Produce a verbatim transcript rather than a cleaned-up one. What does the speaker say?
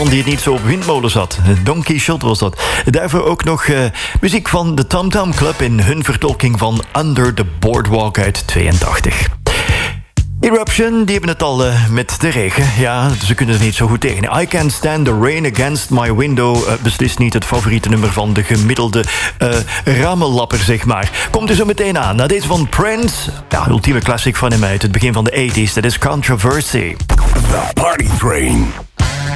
man die het niet zo op windmolens had. Don Quixote was dat. Daarvoor ook nog uh, muziek van de Tom Tom Club in hun vertolking van Under the Boardwalk uit tweeëntachtig. Eruption, die hebben het al uh, met de regen. Ja, ze kunnen er niet zo goed tegen. I Can't Stand the Rain Against My Window. Uh, beslist niet het favoriete nummer van de gemiddelde uh, ramenlapper, zeg maar. Komt er zo meteen aan. Na deze van Prince. Ja, ultieme classic van hem uit het begin van de tachtig. Dat is Controversy. The Party Train.